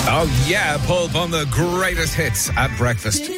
Oh yeah, Pulp on the greatest hits at breakfast.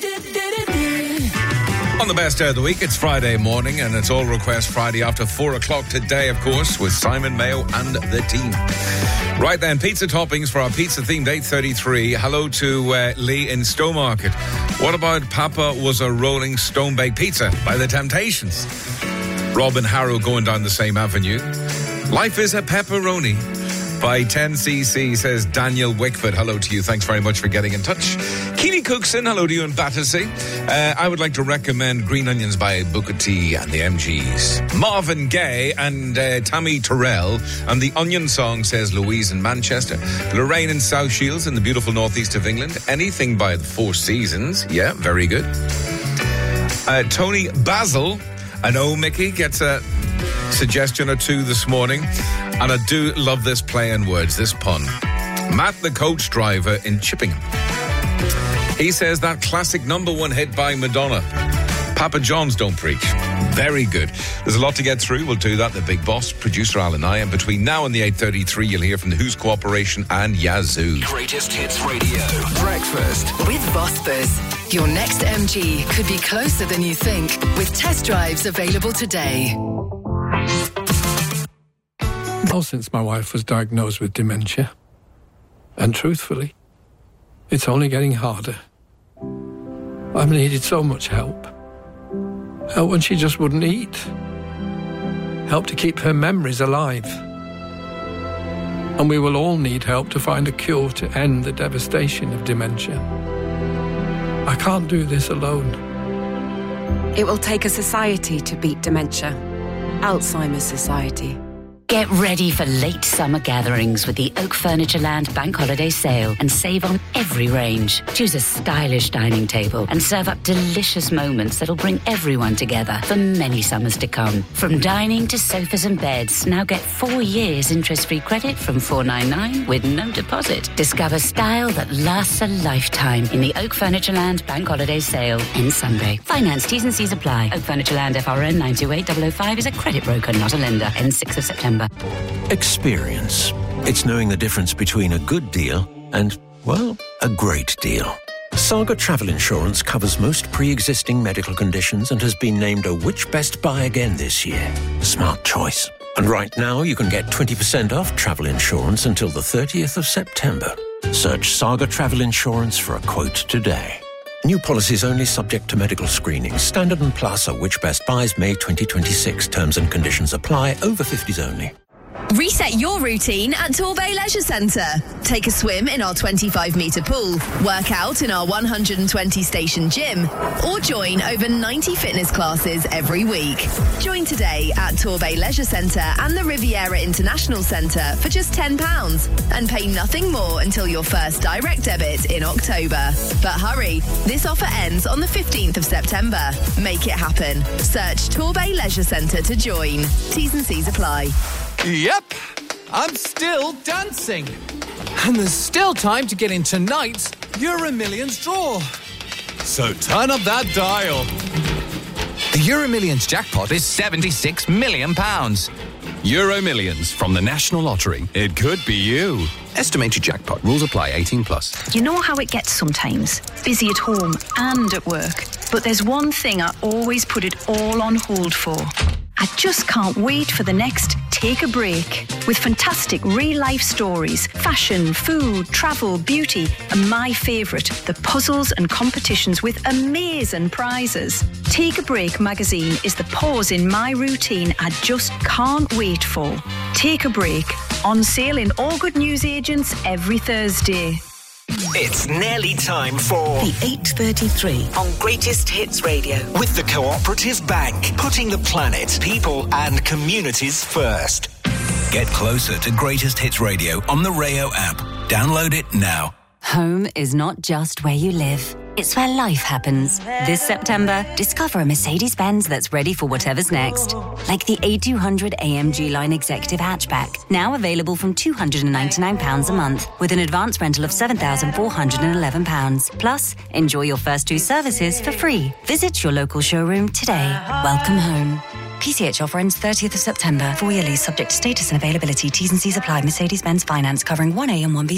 On the best day of the week, it's Friday morning, and it's All Request Friday after 4 o'clock today, of course, with Simon Mayo and the team. Right then, pizza toppings for our pizza-themed 8:33. Hello to Lee in Stowmarket. What about Papa Was a Rolling Stone Baked Pizza by The Temptations? Rob and Harrow going down the same avenue. Life is a Pepperoni by 10cc, says Daniel Wickford. Hello to you. Thanks very much for getting in touch. Keely Cookson, hello to you in Battersea. I would like to recommend Green Onions by Booker T and the MGs. Marvin Gaye and Tammy Terrell and the Onion Song, says Louise in Manchester. Lorraine in South Shields in the beautiful northeast of England. Anything by the Four Seasons. Yeah, very good. Tony Basil, I know Mickey gets a suggestion or two this morning, and I do love this play on words, this pun. Matt the coach driver in Chippingham. He says that classic number one hit by Madonna, Papa John's Don't Preach. Very good. There's a lot to get through. We'll do that. The big boss, producer Al and I. And between now and the 8:33, you'll hear from the Who's Cooperation and Yazoo. Greatest Hits Radio. Breakfast with Vosper. Your next MG could be closer than you think, with test drives available today. Well, since my wife was diagnosed with dementia. And truthfully, it's only getting harder. I've needed so much help. Help when she just wouldn't eat. Help to keep her memories alive. And we will all need help to find a cure to end the devastation of dementia. I can't do this alone. It will take a society to beat dementia. Alzheimer's Society. Get ready for late summer gatherings with the Oak Furniture Land Bank Holiday Sale and save on every range. Choose a stylish dining table and serve up delicious moments that'll bring everyone together for many summers to come. From dining to sofas and beds, now get 4 years interest-free credit from $499 with no deposit. Discover style that lasts a lifetime in the Oak Furniture Land Bank Holiday Sale in Sunday. Finance T's and C's apply. Oak Furniture Land FRN 928005 is a credit broker, not a lender. Ends 6th of September. Experience. It's knowing the difference between a good deal and, well, a great deal. Saga Travel Insurance covers most pre-existing medical conditions and has been named a Which Best Buy again this year. Smart choice. And right now you can get 20% off travel insurance until the 30th of September. Search Saga Travel Insurance for a quote today. New policies only subject to medical screening. Standard and Plus are Which Best Buys May 2026. Terms and conditions apply. Over 50s only. Reset your routine at Torbay Leisure Centre. Take a swim in our 25-metre pool, work out in our 120-station gym, or join over 90 fitness classes every week. Join today at Torbay Leisure Centre and the Riviera International Centre for just £10 and pay nothing more until your first direct debit in October. But hurry, this offer ends on the 15th of September. Make it happen. Search Torbay Leisure Centre to join. T's and C's apply. Yep, I'm still dancing. And there's still time to get in tonight's Euro Millions draw. So turn up that dial. The Euro Millions jackpot is £76 million. Euro Millions from the National Lottery. It could be you. Estimated jackpot. Rules apply. 18+. You know how it gets sometimes. Busy at home and at work. But there's one thing I always put it all on hold for. I just can't wait for the next Take a Break. With fantastic real-life stories, fashion, food, travel, beauty, and my favourite, the puzzles and competitions with amazing prizes. Take a Break magazine is the pause in my routine I just can't wait for. Take a Break. On sale in all good newsagents every Thursday. It's nearly time for The 8:33 on Greatest Hits Radio. With the Cooperative Bank, putting the planet, people and communities first. Get closer to Greatest Hits Radio on the Rayo app. Download it now. Home is not just where you live. It's where life happens. This September, discover a Mercedes-Benz that's ready for whatever's next. Like the A200 AMG Line Executive Hatchback, now available from £299 a month, with an advance rental of £7,411. Plus, enjoy your first 2 services for free. Visit your local showroom today. Welcome home. PCH offer ends 30th of September. 4-year lease subject to status and availability. T's and C's apply. Mercedes-Benz Finance covering 1A and 1B